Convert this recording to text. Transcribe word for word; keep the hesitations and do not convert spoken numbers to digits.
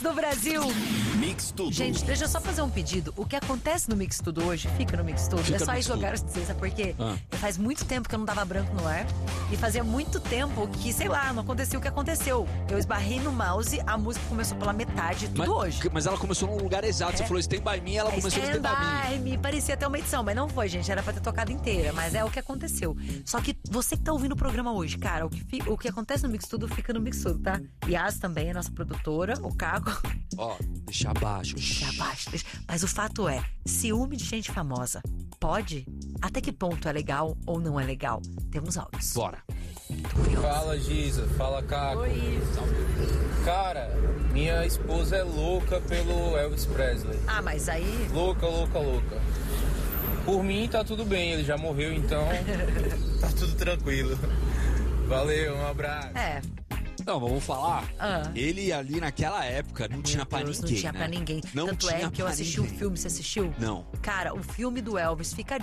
do Brasil. Mix Tudo. Gente, deixa eu só fazer um pedido. O que acontece no Mix Tudo hoje, fica no Mix Tudo. Fica é só no ir Mix jogar, sabe por quê? Ah. Faz muito tempo que eu não dava branco no ar. E fazia muito tempo que, sei lá, não acontecia o que aconteceu. Eu esbarrei no mouse, a música começou pela metade, tudo Mas, hoje. mas ela começou num lugar exato. É. Você falou Stand By Me, ela começou no Stand By Me. Stand By Me. Parecia até uma edição, mas não foi, gente. Era pra ter tocado inteira, mas é o que aconteceu. Só que você que tá ouvindo o programa hoje, cara, o que, fi- o que acontece no Mix Tudo fica no Mix Tudo, tá? Yas também é nossa produtora, o Caco. Ó, deixa abaixo. Deixa abaixo, deixa. Mas o fato é, ciúme de gente famosa pode? Até que ponto é legal ou não é legal? Temos áudios. Bora. Fala, Giza. Fala, Caco. Oi. Cara, minha esposa é louca pelo Elvis Presley. Ah, mas aí... Louca, louca, louca. Por mim tá tudo bem, ele já morreu, então tá tudo tranquilo. Valeu, um abraço. É. Não, vamos falar. Ah. Ele ali naquela época não tinha pra Deus, ninguém, Não tinha né? pra ninguém. Não Tanto tinha é que eu pra assisti o ninguém. filme, você assistiu? Não. Cara, o filme do Elvis, fica a